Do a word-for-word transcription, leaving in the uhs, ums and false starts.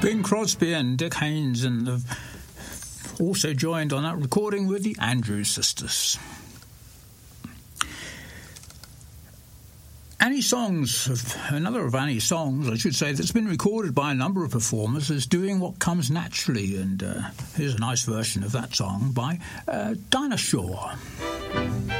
Bing Crosby and Dick Haynes, and they've also joined on that recording with the Andrews Sisters. Annie Songs, another of Annie's songs, I should say, that's been recorded by a number of performers, is Doing What Comes Naturally, and uh, here's a nice version of that song by uh, Dinah Shore.